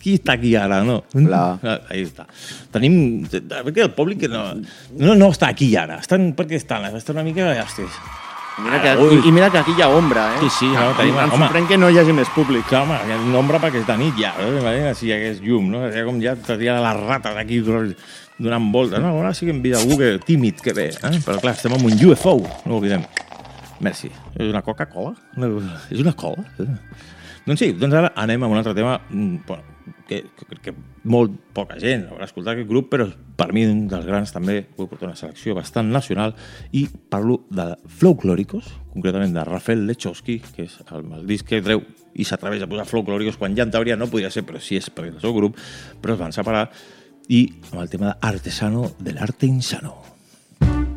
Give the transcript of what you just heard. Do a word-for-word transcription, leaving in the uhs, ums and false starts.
qui està aquí ara, no? Clar. Ahí està. Tenim... Perquè el públic no, no, no està aquí ara. Estan, per què estan? Està una mica... Hòsties. I mira, que, i, I mira que aquí hi ha ombra, eh? Sí, sí, no, tenim... Em Home, sorprèn que no hi hagi més públic. clar, home, hi ha una ombra perquè és de nit ja. Eh? Si hi hagués llum, no? Ja com ja estaria les rates aquí donant voltes. No, ara sí que hem vist algú que, tímid que ve. Eh? Però clar, estem en un U F O, no ho oblidem. Merci. És una Coca-Cola? És una cola? Doncs sí, doncs ara anem a un altre tema bueno, que, que, que molt poca gent haurà escoltat aquest grup, però per mi un dels grans també vull portar una selecció bastant nacional i parlo de Folklóricos, concretament de Rafael Lechowski, que és el, el disc que treu i s'atreveix a posar Folklóricos quan ja en teoria no podria ser, però sí és perquè és el seu grup, però es van separar i amb el tema d'Artesano del Arte Insano.